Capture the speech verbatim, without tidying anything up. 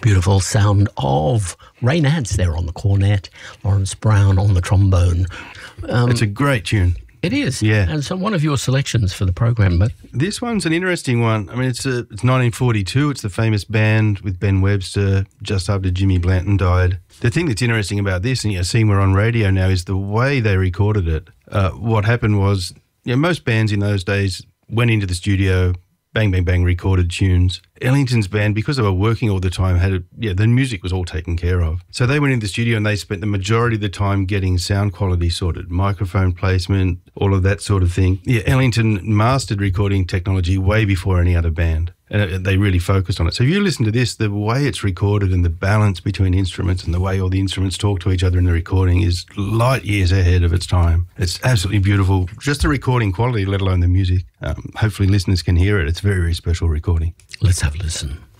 Beautiful sound of Ray Nance there on the cornet, Lawrence Brown on the trombone. Um, it's a great tune. It is, yeah. And so one of your selections for the program, but this one's an interesting one. I mean, it's a, it's nineteen forty-two. It's the famous band with Ben Webster just after Jimmy Blanton died. The thing that's interesting about this, and you're seeing we're on radio now, is the way they recorded it. Uh, what happened was, you know, most bands in those days went into the studio, bang, bang, bang, recorded tunes. Ellington's band, because they were working all the time, had a, yeah, the music was all taken care of. So they went into the studio and they spent the majority of the time getting sound quality sorted, microphone placement, all of that sort of thing. Yeah, Ellington mastered recording technology way before any other band, and they really focused on it. So if you listen to this, the way it's recorded and the balance between instruments and the way all the instruments talk to each other in the recording is light years ahead of its time. It's absolutely beautiful. Just the recording quality, let alone the music. Um, hopefully listeners can hear it. It's a very, very special recording. Let's have a listen.